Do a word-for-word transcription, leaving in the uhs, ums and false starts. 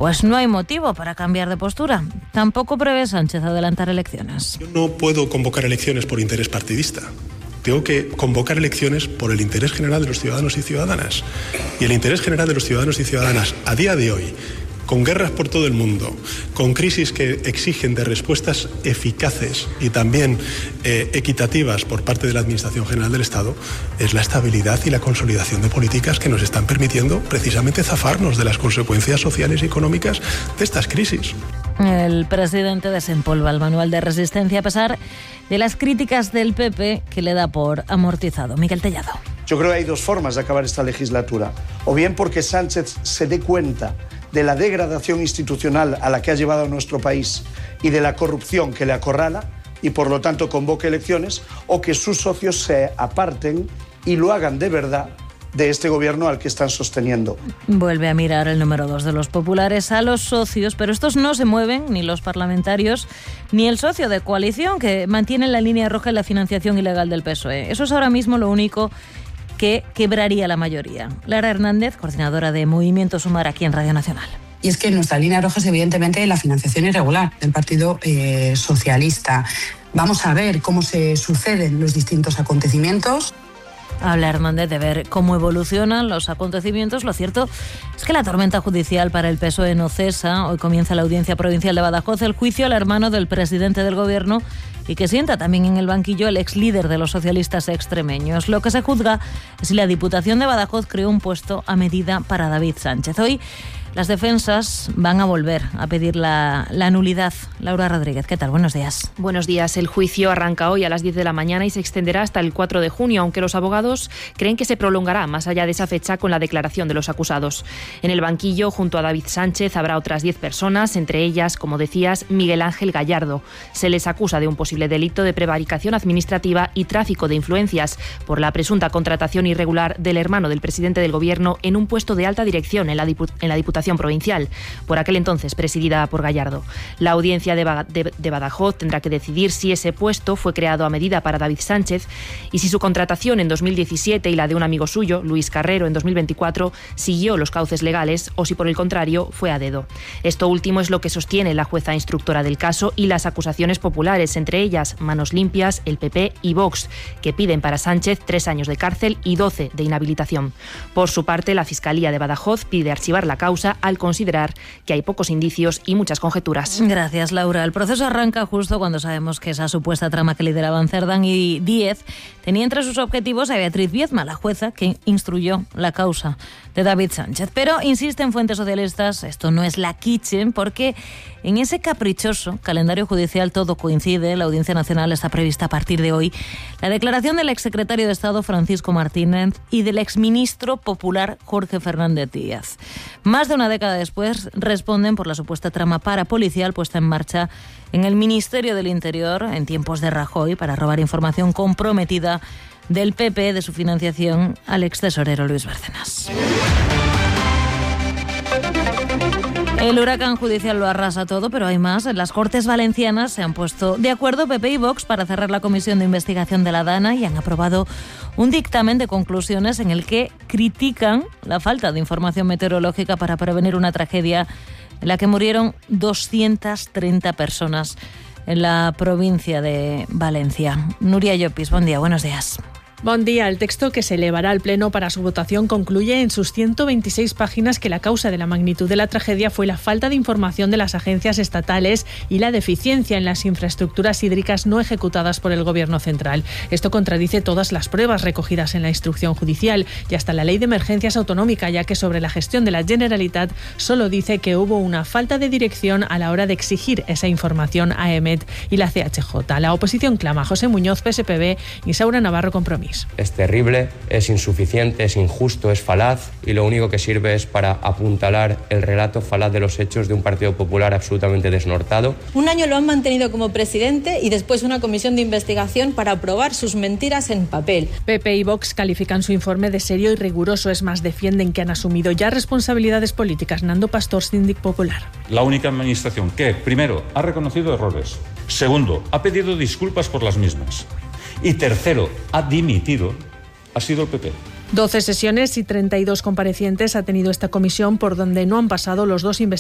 pues no hay motivo para cambiar de postura. Tampoco prevé Sánchez adelantar elecciones. Yo no puedo convocar elecciones por interés partidista. Tengo que convocar elecciones por el interés general de los ciudadanos y ciudadanas. Y el interés general de los ciudadanos y ciudadanas a día de hoy, con guerras por todo el mundo, con crisis que exigen de respuestas eficaces y también eh, equitativas por parte de la Administración General del Estado, es la estabilidad y la consolidación de políticas que nos están permitiendo precisamente zafarnos de las consecuencias sociales y económicas de estas crisis. El presidente desempolva el manual de resistencia a pesar de las críticas del P P que le da por amortizado. Miguel Tellado. Yo creo que hay dos formas de acabar esta legislatura. O bien porque Sánchez se dé cuenta de la degradación institucional a la que ha llevado a nuestro país y de la corrupción que le acorrala y por lo tanto convoque elecciones, o que sus socios se aparten y lo hagan de verdad de este gobierno al que están sosteniendo. Vuelve a mirar el número dos de los populares a los socios, pero estos no se mueven, ni los parlamentarios, ni el socio de coalición, que mantiene la línea roja en la financiación ilegal del P S O E. Eso es ahora mismo lo único que quebraría la mayoría. Lara Hernández, coordinadora de Movimiento Sumar aquí en Radio Nacional. Y es que nuestra línea roja es evidentemente la financiación irregular del Partido eh, Socialista. Vamos a ver cómo se suceden los distintos acontecimientos. Habla Hernández de ver cómo evolucionan los acontecimientos. Lo cierto es que la tormenta judicial para el P S O E no cesa. Hoy comienza la Audiencia Provincial de Badajoz el juicio al hermano del presidente del Gobierno y que sienta también en el banquillo el ex líder de los socialistas extremeños. Lo que se juzga es si la Diputación de Badajoz creó un puesto a medida para David Sánchez. Hoy las defensas van a volver a pedir la, la nulidad. Laura Rodríguez, ¿qué tal? Buenos días. Buenos días. El juicio arranca hoy a las diez de la mañana y se extenderá hasta el cuatro de junio, aunque los abogados creen que se prolongará más allá de esa fecha con la declaración de los acusados. En el banquillo, junto a David Sánchez, habrá otras diez personas, entre ellas, como decías, Miguel Ángel Gallardo. Se les acusa de un posible delito de prevaricación administrativa y tráfico de influencias por la presunta contratación irregular del hermano del presidente del Gobierno en un puesto de alta dirección en la, dipu- en la Diputación Provincial, por aquel entonces presidida por Gallardo. La audiencia de, Ba- de, de Badajoz tendrá que decidir si ese puesto fue creado a medida para David Sánchez y si su contratación en dos mil diecisiete y la de un amigo suyo, Luis Carrero, en dos mil veinticuatro, siguió los cauces legales o si por el contrario fue a dedo. Esto último es lo que sostiene la jueza instructora del caso y las acusaciones populares, entre ellas Manos Limpias, el P P y Vox, que piden para Sánchez tres años de cárcel y doce de inhabilitación. Por su parte, la Fiscalía de Badajoz pide archivar la causa al considerar que hay pocos indicios y muchas conjeturas. Gracias, Laura. El proceso arranca justo cuando sabemos que esa supuesta trama que lideraban Cerdán y Díez tenía entre sus objetivos a Beatriz Viezma, la jueza que instruyó la causa de David Sánchez. Pero insisten fuentes socialistas, esto no es la kitchen, porque en ese caprichoso calendario judicial todo coincide. La Audiencia Nacional está prevista a partir de hoy. La declaración del exsecretario de Estado Francisco Martínez y del exministro popular Jorge Fernández Díaz. Más de una década después responden por la supuesta trama parapolicial puesta en marcha en el Ministerio del Interior en tiempos de Rajoy para robar información comprometida del P P de su financiación al extesorero Luis Bárcenas. El huracán judicial lo arrasa todo, pero hay más. En las Cortes Valencianas se han puesto de acuerdo P P y Vox para cerrar la comisión de investigación de la DANA y han aprobado un dictamen de conclusiones en el que critican la falta de información meteorológica para prevenir una tragedia en la que murieron doscientas treinta personas en la provincia de Valencia. Nuria Llopis, buen día, buenos días. Buen día. El texto que se elevará al Pleno para su votación concluye en sus ciento veintiséis páginas que la causa de la magnitud de la tragedia fue la falta de información de las agencias estatales y la deficiencia en las infraestructuras hídricas no ejecutadas por el Gobierno central. Esto contradice todas las pruebas recogidas en la instrucción judicial y hasta la Ley de Emergencias Autonómica, ya que sobre la gestión de la Generalitat solo dice que hubo una falta de dirección a la hora de exigir esa información a EMET y la C H J. La oposición clama. José Muñoz, P S P B, Isaura Navarro, Compromís. Es terrible, es insuficiente, es injusto, es falaz y lo único que sirve es para apuntalar el relato falaz de los hechos de un Partido Popular absolutamente desnortado. Un año lo han mantenido como presidente y después una comisión de investigación para probar sus mentiras en papel. P P y Vox califican su informe de serio y riguroso. Es más, defienden que han asumido ya responsabilidades políticas. Nando Pastor, Síndic Popular. La única administración que, primero, ha reconocido errores. Segundo, ha pedido disculpas por las mismas. Y tercero, ha dimitido, ha sido el P P. doce sesiones y treinta y dos comparecientes ha tenido esta comisión, por donde no han pasado los dos investigadores